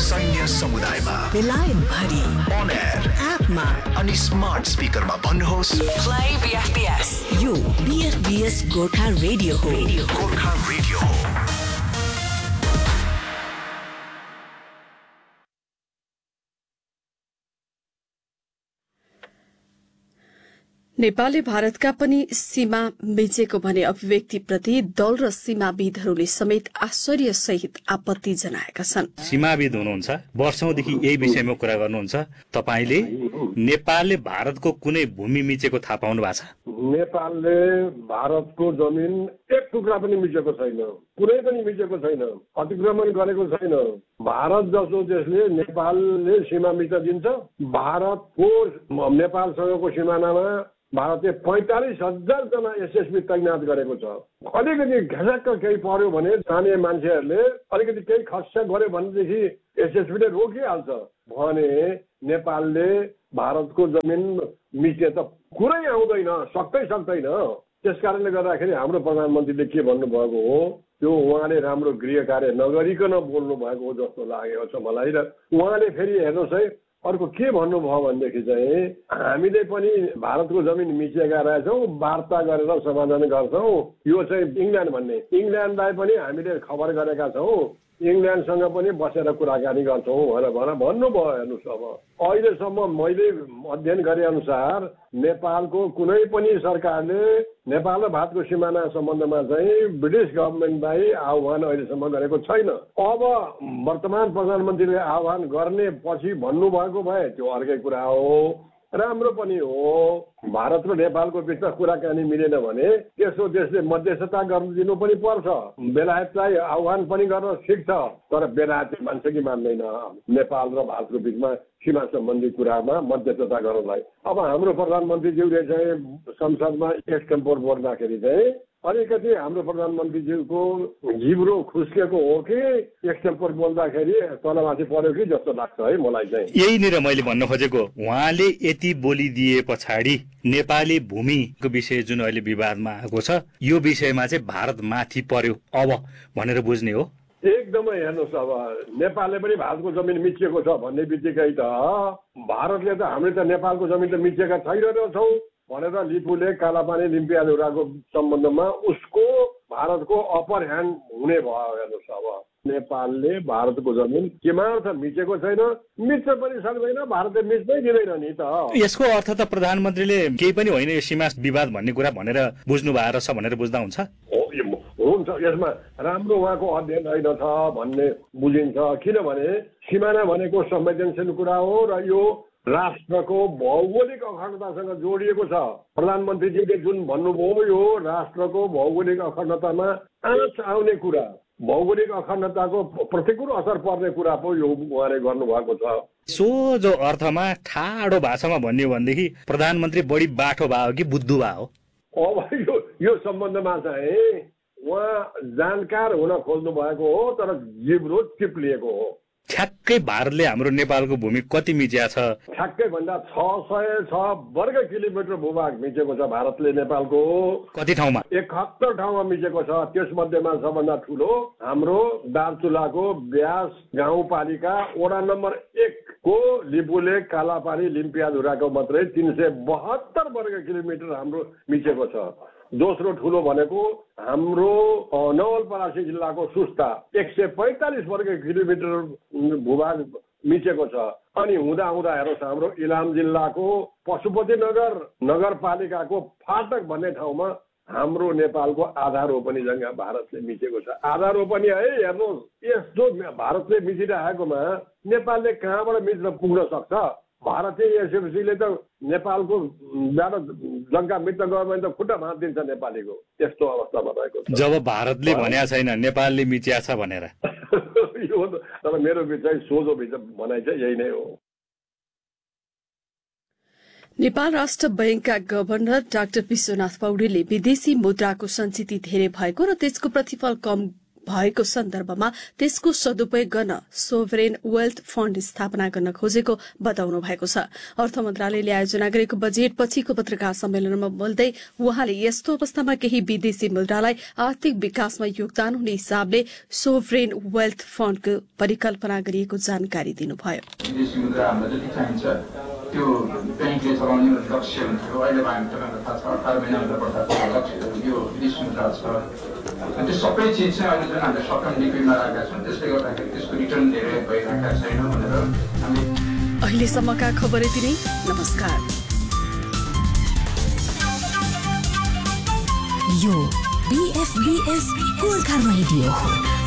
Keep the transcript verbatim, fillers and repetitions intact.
सैन्य समुदायमा, बेलायत भरि, अन एयर, एपमा अनि स्मार्ट स्पिकरमा भन्नुहोस् प्ले बीएफबीएस। यो बीएफबीएस गोर्खा रेडियो हो। गोर्खा रेडियो हो। नेपालले भारतका पनि सीमा मिचेको भने अभिव्यक्तिप्रति दल र सीमाविदहरूले समेत आश्चर्य सहित आपत्ति जनाएका छन्। सीमाविद हुनुहुन्छ, वर्षौंदेखि यही विषयमा कुरा गर्नुहुन्छ। तपाईले नेपालले भारतको कुनै भूमि मिचेको थाहा पाउनु भएको छ? नेपालले भारतको जमिन एक टुक्रा पनि मिचेको छैन, कुनै पनि मिचेको छैन, अतिक्रमण गरेको छैन। भारत जसो देशले नेपालले सीमा मिच्न दिन्छ? भारतको नेपालसँगको सिमानामा भारतले पैंतालिस हजार जना एसएसबी तैनात गरेको छ। अलिकति घसक्क केही पर्यो भने स्थानीय मान्छेहरूले अलिकति केही खस्सा गर्यो भनेदेखि एसएसबीले रोकिहाल्छ भने नेपालले भारतको जमिन मिच्ने त कुरै आउँदैन, सक्दै सक्दैन। त्यस कारणले गर्दाखेरि हाम्रो प्रधानमन्त्रीले के भन्नुभएको हो, त्यो उहाँले राम्रो गृह कार्य नगरिकन बोल्नु भएको हो जस्तो लागेको छ मलाई। र उहाँले फेरि हेर्नुहोस् है, अर्को के भन्नुभयो भनेदेखि चाहिँ हामीले पनि भारतको जमिन मिचेका रहेछौँ, वार्ता गरेर समाधान गर्छौँ। यो चाहिँ इङ्ल्यान्ड भन्ने, इङ्ल्यान्डलाई पनि हामीले खबर गरेका छौँ, इङ्ल्यान्डसँग पनि बसेर कुराकानी गर्छौँ भनेर भनेर भन्नुभयो। हेर्नुहोस्, अब अहिलेसम्म मैले अध्ययन गरे अनुसार नेपालको कुनै पनि सरकारले नेपाल र भारतको सिमाना सम्बन्धमा चाहिँ ब्रिटिस गभर्मेन्टलाई आह्वान अहिलेसम्म गरेको छैन। अब वर्तमान प्रधानमन्त्रीले आह्वान गर्ने पछि भन्नुभएको भए त्यो अर्कै कुरा हो, राम्रो पनि हो। भारत र नेपालको बिचमा कुराकानी मिलेन भने त्यसो देशले मध्यस्थता गर्न दिनु पनि पर्छ। बेलायतलाई आह्वान पनि गर्न ठिक छ, तर बेलायतले मान्छ कि मान्दैन नेपाल र भारतको बिचमा सीमा सम्बन्धी कुरामा मध्यस्थता गर्नलाई। अब हाम्रो प्रधानमन्त्रीज्यूले चाहिँ संसदमा एक्सटेम्पोर बोल्दाखेरि चाहिँ अलिकति हाम्रो प्रधानमन्त्रीज्यूको जिब्रो खुस्केको हो कि एक्सटेम्पोर बोल्दाखेरि तलमाथि पर्यो कि जस्तो लाग्छ है मलाई चाहिँ। यहीनिर मैले भन्न खोजेको, उहाँले यति बोलिदिए पछाडि नेपाली भूमिको विषय जुन अहिले विवादमा आएको छ, यो विषयमा चाहिँ भारत माथि पर्यो अब भनेर बुझ्ने हो? एकदमै हेर्नुहोस्, अब नेपालले पनि भारतको जमिन मिचिएको छ भन्ने बित्तिकै त भारतले त हामीले त नेपालको जमिन त मिचेका छैनछौँ भनेर लिपुले कालापानी लिम्पियाधुराको सम्बन्धमा उसको भारतको अप्पर ह्यान्ड हुने भयो। हेर्नुहोस्, अब नेपालले भारतको जमिन केमार्थ मिचेको छैन, मिच्न पनि सक्दैन, भारतले मिच्नै दिँदैन नि त। यसको अर्थ त प्रधानमन्त्रीले केही पनि होइन यो सीमा विवाद भन्ने कुरा भनेर बुझ्नु भएको छ भनेर बुझ्दा हुन्छ? हुन्छ, यसमा राम्रो उहाँको अध्ययन रहेनछ भन्ने बुझिन्छ। किनभने सिमाना भनेको संवेदनशील कुरा हो र यो राष्ट्रको भौगोलिक अखण्डतासँग जोडिएको छ। प्रधानमन्त्रीजीले जुन भन्नुभयो यो राष्ट्रको भौगोलिक अखण्डतामा आँच आउने कुरा, भौगोलिक अखण्डताको प्रतिकूल असर पर्ने कुरा पो यो उहाँले गर्नुभएको छ। सोझो अर्थमा ठाडो भाषामा भन्यो भनेदेखि प्रधानमन्त्री बढी बाठो भयो कि बुद्धु भयो? अब यो यो सम्बन्धमा चाहिँ उहाँ जानकार हुन खोज्नु भएको हो, तर जिब्रो चिप्लिएको हो। ठ्याक्कै भारतले हाम्रो नेपालको भूमि कति मिचिया छ? ठ्याक्कै भन्दा छ सय छ वर्ग किलोमिटर भूभाग मिचेको छ भारतले नेपालको। कति ठाउँमा? एकहत्तर ठाउँमा मिचेको छ। त्यसमध्येमा सबभन्दा ठुलो हाम्रो दार्चुलाको ब्यास गाउँपालिका वडा नम्बर एक को लिपुले कालापानी लिम्पियाधुराको मात्रै तीन सय बहत्तर वर्ग किलोमिटर हाम्रो मिचेको छ। दोस्रो ठुलो भनेको हाम्रो नवलपरासी जिल्लाको सुस्ता एक सय पैंतालिस वर्ग किलोमिटर भूभाग मिचेको छ। अनि हुँदा हुँदा हेर्नुहोस्, हाम्रो इलाम जिल्लाको पशुपतिनगर नगरपालिकाको फाटक भन्ने ठाउँमा हाम्रो नेपालको आधा रोपनी जग्गा भारतले मिचेको छ। आधा रोपनी है, हेर्नुहोस्, यस्तो भारतले मिचिरहेकोमा नेपालले कहाँबाट मिच्न पुग्न सक्छ? भारतीय एसएफसीले त नेपालको बाट जग्गा मिच्न गयो भने त खुट्टा भाँचिदिन्छ नेपालीको। त्यस्तो अवस्थामा रहेको छ। जब भारतले भनेको छैन नेपालले मिचिया छ भनेर। यो तर मेरो विचार सोझो विचार भनाइ चाहिँ यही नै हो। नेपाल राष्ट्र बैंकका गभर्नर डाक्टर विश्वनाथ पौडेलले विदेशी मुद्राको सञ्चित धेरै भएको र त्यसको प्रतिफल कम भएको सन्दर्भमा त्यसको सदुपयोग गर्न सोभरेन वेल्थ फण्ड स्थापना गर्न खोजेको बताउनु भएको छ। अर्थ मन्त्रालयले आयोजना गरेको बजेट पछिको पत्रकार सम्मेलनमा बोल्दै उहाँले यस्तो अवस्थामा केही विदेशी मुद्रालाई आर्थिक विकासमा योगदान हुने हिसाबले सोभरेन वेल्थ फण्डको परिकल्पना गरिएको जानकारी दिनुभयो। विदेशी मुद्रा हामीलाई जति चाहिन्छ त्यो ब्याङ्कले चलाउने लक्ष्य हुन्थ्यो। अहिले हामी तपाईँलाई थाहा छ अठार महिनाभन्दा बढ्ता लक्ष्य यो विदेशी मुद्रा छ। त्यो सबै चिज चाहिँ अहिले जुन हामीले सर्ट टर्म लिक्विडमा राखेका छौँ त्यसले गर्दाखेरि त्यसको रिटर्न धेरै भइरहेको छैन भनेर हामी अहिलेसम्मका खबर यति नै। नमस्कार। यो बीएफबीएस गोर्खा रेडियो हो।